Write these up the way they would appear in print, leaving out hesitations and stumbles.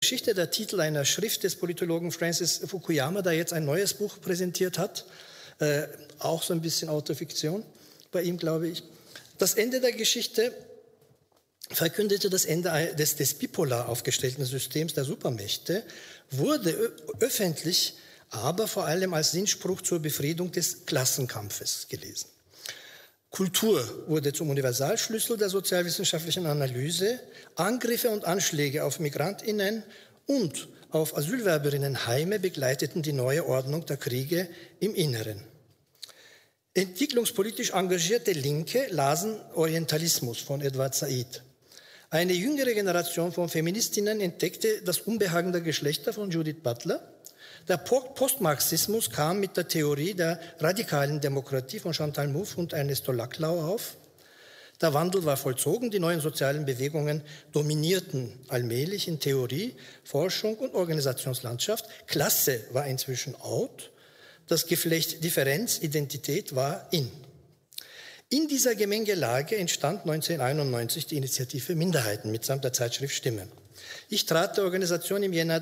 Geschichte, der Titel einer Schrift des Politologen Francis Fukuyama, der jetzt ein neues Buch präsentiert hat. Auch so ein bisschen Autofiktion bei ihm, glaube ich. Das Ende der Geschichte verkündete das Ende des bipolar aufgestellten Systems der Supermächte, wurde öffentlich, aber vor allem als Sinnspruch zur Befriedung des Klassenkampfes gelesen. Kultur wurde zum Universalschlüssel der sozialwissenschaftlichen Analyse. Angriffe und Anschläge auf MigrantInnen und auf Asylwerberinnenheime begleiteten die neue Ordnung der Kriege im Inneren. Entwicklungspolitisch engagierte Linke lasen Orientalismus von Edward Said. Eine jüngere Generation von Feministinnen entdeckte das Unbehagen der Geschlechter von Judith Butler. Der Postmarxismus kam mit der Theorie der radikalen Demokratie von Chantal Mouffe und Ernesto Laclau auf. Der Wandel war vollzogen, die neuen sozialen Bewegungen dominierten allmählich in Theorie, Forschung und Organisationslandschaft. Klasse war inzwischen out, das Geflecht Differenz, Identität war in. In dieser Gemengelage entstand 1991 die Initiative Minderheiten mitsamt der Zeitschrift Stimme. Ich trat der Organisation im Jänner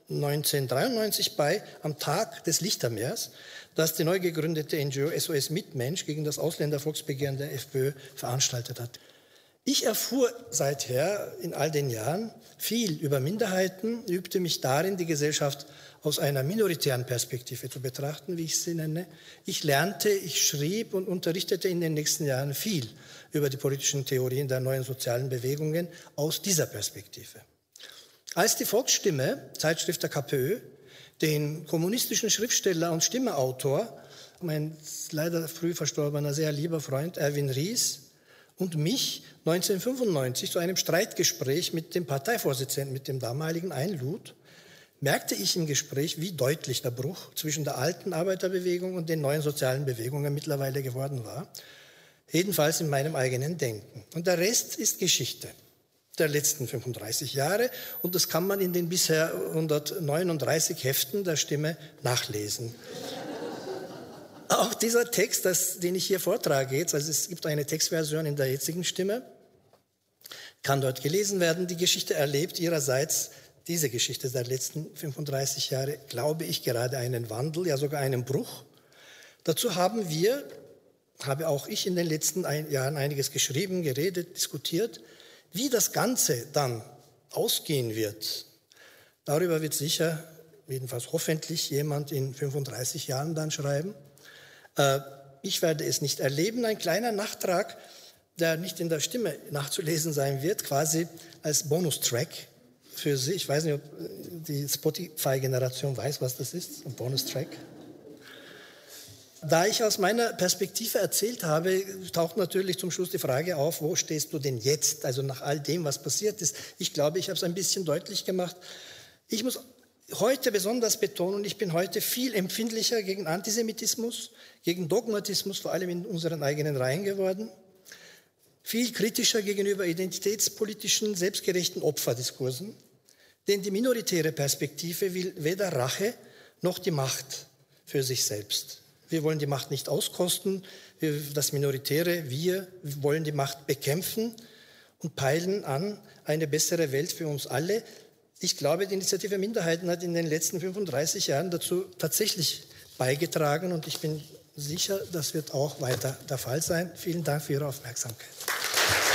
1993 bei, am Tag des Lichtermeers, das die neu gegründete NGO SOS Mitmensch gegen das Ausländervolksbegehren der FPÖ veranstaltet hat. Ich erfuhr seither in all den Jahren viel über Minderheiten, übte mich darin, die Gesellschaft aus einer minoritären Perspektive zu betrachten, wie ich sie nenne. Ich lernte, ich schrieb und unterrichtete in den nächsten Jahren viel über die politischen Theorien der neuen sozialen Bewegungen aus dieser Perspektive. Als die Volksstimme, Zeitschrift der KPÖ, den kommunistischen Schriftsteller und Stimmeautor, mein leider früh verstorbener sehr lieber Freund Erwin Ries und mich 1995 zu einem Streitgespräch mit dem Parteivorsitzenden, mit dem damaligen einlud, merkte ich im Gespräch, wie deutlich der Bruch zwischen der alten Arbeiterbewegung und den neuen sozialen Bewegungen mittlerweile geworden war. Jedenfalls in meinem eigenen Denken. Und der Rest ist Geschichte der letzten 35 Jahre. Und das kann man in den bisher 139 Heften der Stimme nachlesen. Auch dieser Text, den ich hier vortrage jetzt, also es gibt eine Textversion in der jetzigen Stimme, kann dort gelesen werden. Die Geschichte erlebt ihrerseits, diese Geschichte der letzten 35 Jahre, glaube ich, gerade einen Wandel, ja sogar einen Bruch. Dazu habe auch ich in den letzten Jahren einiges geschrieben, geredet, diskutiert. Wie das Ganze dann ausgehen wird, darüber wird sicher, jedenfalls hoffentlich, jemand in 35 Jahren dann schreiben. Ich werde es nicht erleben. Ein kleiner Nachtrag, der nicht in der Stimme nachzulesen sein wird, quasi als Bonustrack für Sie. Ich weiß nicht, ob die Spotify-Generation weiß, was das ist, ein Bonustrack. Da ich aus meiner Perspektive erzählt habe, taucht natürlich zum Schluss die Frage auf, wo stehst du denn jetzt, also nach all dem, was passiert ist. Ich glaube, ich habe es ein bisschen deutlich gemacht. Ich muss heute besonders betonen, ich bin heute viel empfindlicher gegen Antisemitismus, gegen Dogmatismus, vor allem in unseren eigenen Reihen geworden, viel kritischer gegenüber identitätspolitischen, selbstgerechten Opferdiskursen, denn die minoritäre Perspektive will weder Rache noch die Macht für sich selbst. Wir wollen die Macht nicht auskosten, das Minoritäre, wir wollen die Macht bekämpfen und peilen an eine bessere Welt für uns alle. Ich glaube, die Initiative Minderheiten hat in den letzten 35 Jahren dazu tatsächlich beigetragen und ich bin sicher, das wird auch weiter der Fall sein. Vielen Dank für Ihre Aufmerksamkeit.